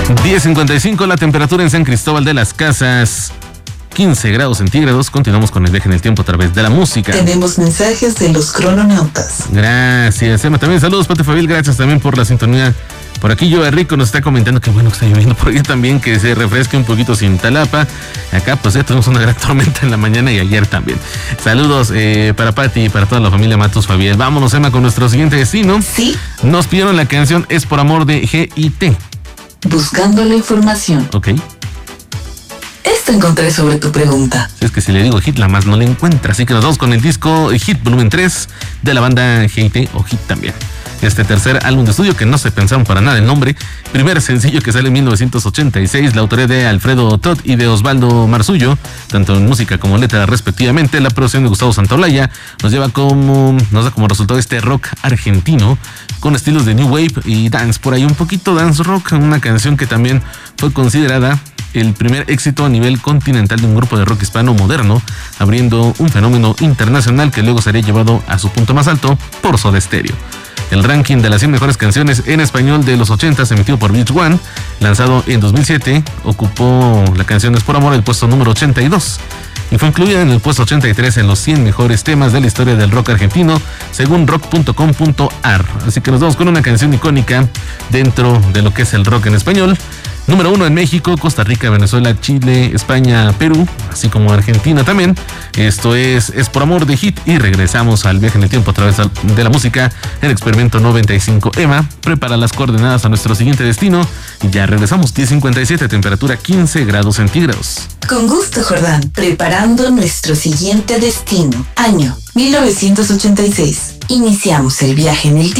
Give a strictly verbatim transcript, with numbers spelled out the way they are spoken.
diez cincuenta y cinco la temperatura en San Cristóbal de las Casas. quince grados centígrados. Continuamos con el viaje en el tiempo a través de la música. Tenemos mensajes de los crononautas. Gracias, Emma. También saludos, Pati Fabil. Gracias también por la sintonía. Por aquí Joe Rico nos está comentando que bueno que está lloviendo por ahí también, que se refresque un poquito sin Talapa. Acá pues ya tuvimos una gran tormenta en la mañana y ayer también. Saludos eh, para Pati y para toda la familia Matus Fabiel. Vámonos, Emma, con nuestro siguiente destino. Sí. Nos pidieron la canción Es por Amor de G I T. Buscando la información. Ok. Esto encontré sobre tu pregunta. Es que si le digo hit, la más no le encuentra. Así que nos vamos con el disco Hit Volumen tres de la banda G I T o Hit también. Este tercer álbum de estudio que no se pensaron para nada el nombre. Primer sencillo que sale en mil novecientos ochenta y seis. La autoría de Alfredo Todd y de Osvaldo Marzullo, tanto en música como letra respectivamente. La producción de Gustavo Santaolalla nos lleva como, nos da como resultado este rock argentino con estilos de new wave y dance. Por ahí un poquito dance rock. Una canción que también fue considerada el primer éxito a nivel continental de un grupo de rock hispano moderno, abriendo un fenómeno internacional que luego sería llevado a su punto más alto por Soda Stereo. El ranking de las cien mejores canciones en español de los ochenta, emitido por Beach One, lanzado en dos mil siete, ocupó la canción Es por Amor el puesto número ochenta y dos y fue incluida en el puesto ochenta y tres en los cien mejores temas de la historia del rock argentino, según rock punto com punto a r. Así que nos vamos con una canción icónica dentro de lo que es el rock en español. Número uno en México, Costa Rica, Venezuela, Chile, España, Perú, así como Argentina también. Esto es Es por Amor de Hit y regresamos al viaje en el tiempo a través de la música en Experimento noventa y cinco. Emma, prepara las coordenadas a nuestro siguiente destino y ya regresamos. diez cincuenta y siete, temperatura quince grados centígrados. Con gusto, Jordán. Preparando nuestro siguiente destino. Año mil novecientos ochenta y seis. Iniciamos el viaje en el tiempo